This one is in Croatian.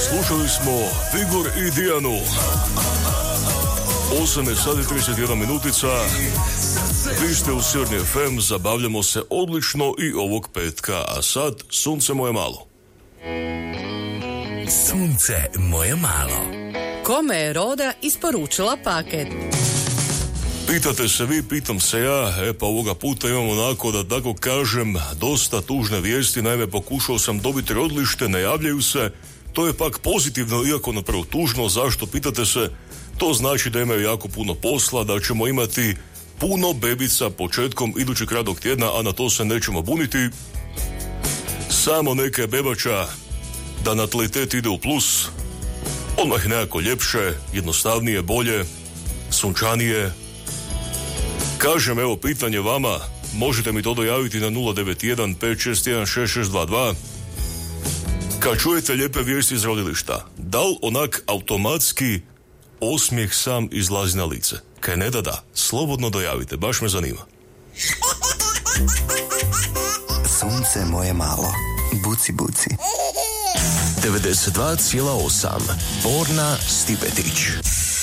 Slušali smo Vigor i Dijanu. 8 sati 31 minutica. Vi ste u Sirni FM, zabavljamo se odlično i ovog petka. A sad, sunce moje malo. Sunce moje malo. Kome je Roda isporučila paket? Pitate se vi, pitam se ja. Pa ovoga puta imamo onako, da tako kažem, dosta tužne vijesti. Naime, pokušao sam dobiti rodilište, ne javljaju se. To je pak pozitivno, iako na prvo tužno. Zašto, pitate se? To znači da imaju jako puno posla, da ćemo imati puno bebica početkom idućeg radnog tjedna, a na to se nećemo buniti. Samo neke bebača, da natalitet ide u plus, odmah nekako ljepše, jednostavnije, bolje, sunčanije. Kažem, evo, pitanje vama, možete mi to dojaviti na 091 561 6622. Kad čujete lijepe vijesti iz rodilišta, da li onak automatski osmijeh sam izlazi na lice? Kaj ne da, slobodno dojavite, baš me zanima. Sunce moje malo, buci buci. 92,8 Borna Stipetić.